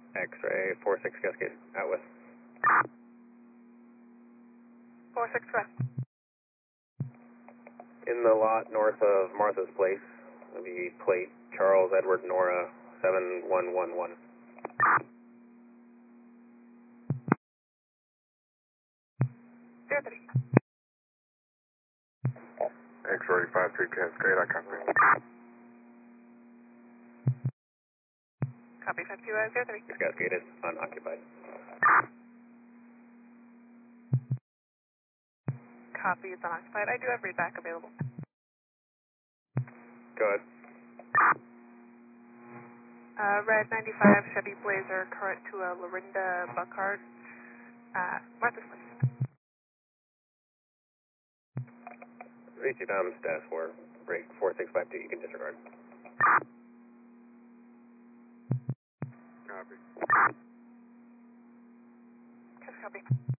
X-ray 46 Cascade, out with. 46 West. In the lot north of Martha's Place, the plate Charles Edward Nora 7111. X-ray 53 Cascade, I copy. Copy 5203. This Cascade is unoccupied. Copy is unoccupied. I do have read back available. Go ahead. Red 95 Chevy Blazer, current to Lorinda Buckhart, Martha's Place. Receive status for break 4652, you can disregard. Copy. Just copy.